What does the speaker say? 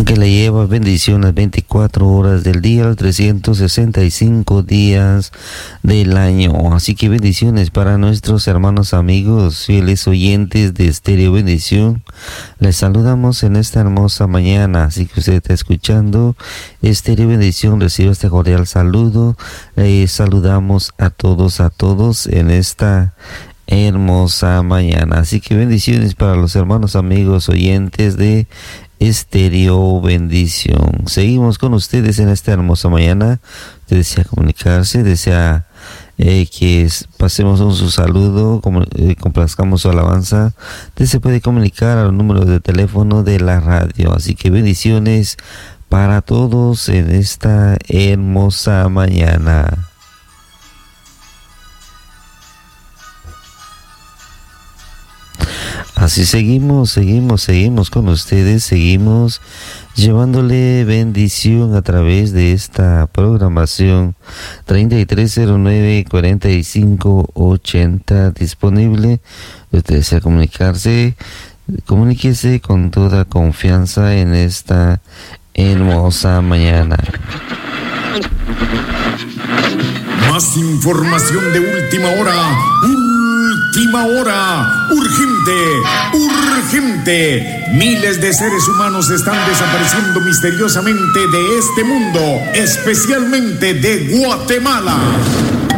que le lleva bendición las 24 horas del día, los 365 días del año. Así que bendiciones para nuestros hermanos, amigos, fieles oyentes de Estéreo Bendición. Les saludamos en esta hermosa mañana. Así que usted está escuchando Estéreo Bendición, recibe este cordial saludo. Saludamos a todos en esta hermosa mañana. Así que bendiciones para los hermanos, amigos, oyentes de Estéreo Bendición. Seguimos con ustedes en esta hermosa mañana. Usted desea comunicarse, desea que pasemos su saludo, complazcamos su alabanza. Usted se puede comunicar a los números de teléfono de la radio. Así que bendiciones para todos en esta hermosa mañana. Así seguimos con ustedes, seguimos llevándole bendición a través de esta programación 3309-4580 disponible. Usted desea comunicarse, comuníquese con toda confianza en esta hermosa mañana. Más información de última hora. Última hora, urgente. Miles de seres humanos están desapareciendo misteriosamente de este mundo, especialmente de Guatemala.